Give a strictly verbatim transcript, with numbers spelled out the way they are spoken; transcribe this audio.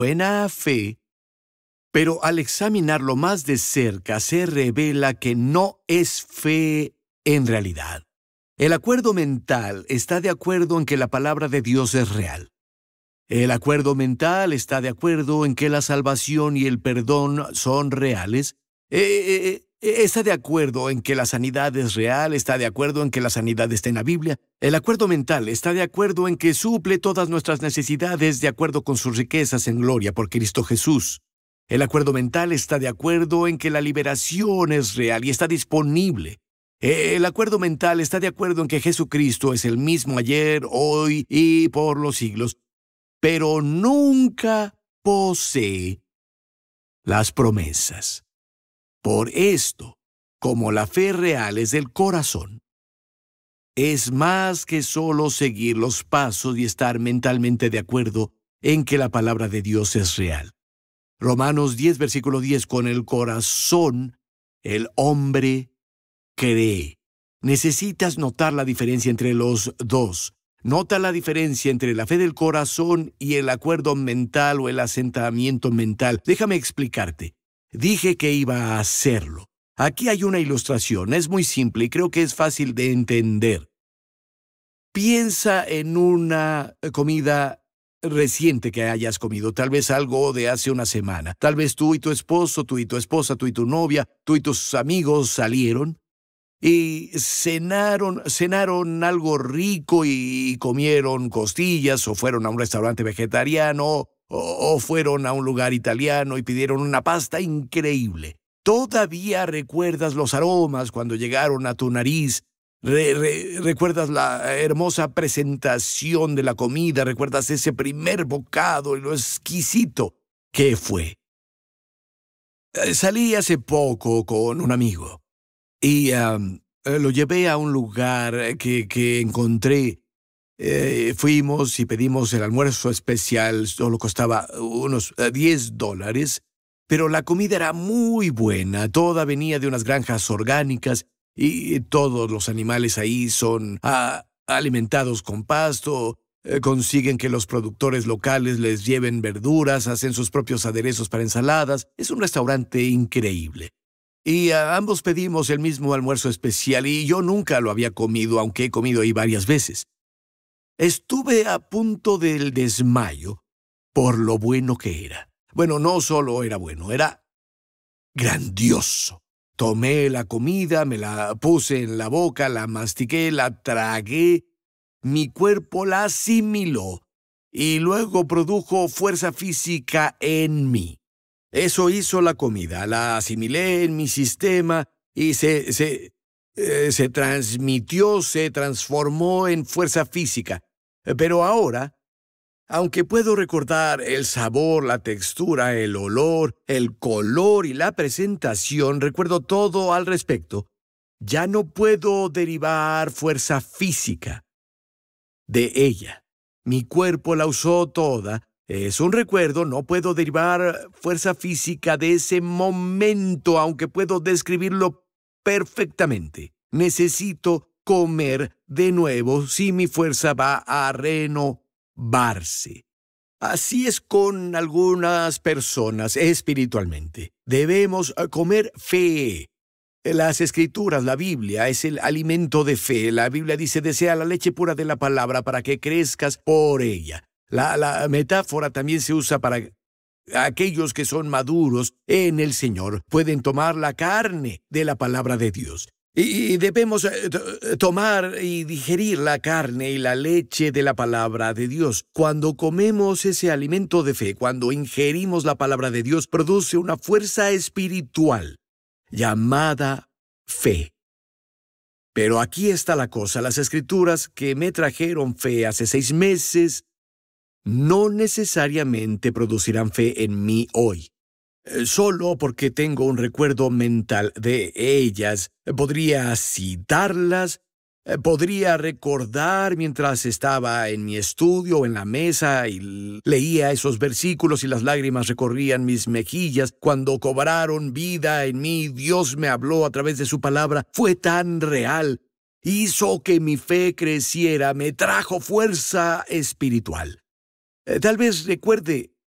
buena fe, pero al examinarlo más de cerca se revela que no es fe en realidad. El acuerdo mental está de acuerdo en que la palabra de Dios es real. El acuerdo mental está de acuerdo en que la salvación y el perdón son reales. Eh, eh, está de acuerdo en que la sanidad es real, está de acuerdo en que la sanidad está en la Biblia. El acuerdo mental está de acuerdo en que suple todas nuestras necesidades de acuerdo con sus riquezas en gloria por Cristo Jesús. El acuerdo mental está de acuerdo en que la liberación es real y está disponible. El acuerdo mental está de acuerdo en que Jesucristo es el mismo ayer, hoy y por los siglos, pero nunca posee las promesas. Por esto, como la fe real es del corazón, es más que solo seguir los pasos y estar mentalmente de acuerdo en que la palabra de Dios es real. Romanos diez, versículo diez, con el corazón el hombre cree. Necesitas notar la diferencia entre los dos. Nota la diferencia entre la fe del corazón y el acuerdo mental o el asentamiento mental. Déjame explicarte. Dije que iba a hacerlo. Aquí hay una ilustración. Es muy simple y creo que es fácil de entender. Piensa en una comida reciente que hayas comido, tal vez algo de hace una semana. Tal vez tú y tu esposo, tú y tu esposa, tú y tu novia, tú y tus amigos salieron y cenaron, cenaron algo rico y comieron costillas, o fueron a un restaurante vegetariano, o, o fueron a un lugar italiano y pidieron una pasta increíble. Todavía recuerdas los aromas cuando llegaron a tu nariz. Re, re, recuerdas la hermosa presentación de la comida, recuerdas ese primer bocado y lo exquisito que fue. Eh, salí hace poco con un amigo y um, lo llevé a un lugar que, que encontré. Eh, fuimos y pedimos el almuerzo especial, solo costaba unos uh, diez dólares, pero la comida era muy buena, toda venía de unas granjas orgánicas. Y todos los animales ahí son ah, alimentados con pasto, eh, consiguen que los productores locales les lleven verduras, hacen sus propios aderezos para ensaladas. Es un restaurante increíble. Y ah, ambos pedimos el mismo almuerzo especial y yo nunca lo había comido, aunque he comido ahí varias veces. Estuve a punto del desmayo por lo bueno que era. Bueno, no solo era bueno, era grandioso. Tomé la comida, me la puse en la boca, la mastiqué, la tragué. Mi cuerpo la asimiló y luego produjo fuerza física en mí. Eso hizo la comida, la asimilé en mi sistema y se, se, eh, se transmitió, se transformó en fuerza física. Pero ahora, aunque puedo recordar el sabor, la textura, el olor, el color y la presentación, recuerdo todo al respecto, ya no puedo derivar fuerza física de ella. Mi cuerpo la usó toda. Es un recuerdo, no puedo derivar fuerza física de ese momento, aunque puedo describirlo perfectamente. Necesito comer de nuevo si mi fuerza va a renovar. Barse. Así es con algunas personas espiritualmente. Debemos comer fe. Las Escrituras, la Biblia, es el alimento de fe. La Biblia dice, desea la leche pura de la palabra para que crezcas por ella. La, la metáfora también se usa para aquellos que son maduros en el Señor. Pueden tomar la carne de la palabra de Dios. Y debemos tomar y digerir la carne y la leche de la palabra de Dios. Cuando comemos ese alimento de fe, cuando ingerimos la palabra de Dios, produce una fuerza espiritual llamada fe. Pero aquí está la cosa. Las Escrituras que me trajeron fe hace seis meses no necesariamente producirán fe en mí hoy. Solo porque tengo un recuerdo mental de ellas. Podría citarlas, podría recordar mientras estaba en mi estudio o en la mesa y leía esos versículos y las lágrimas recorrían mis mejillas. Cuando cobraron vida en mí, Dios me habló a través de su palabra. Fue tan real. Hizo que mi fe creciera, me trajo fuerza espiritual. Tal vez recuerde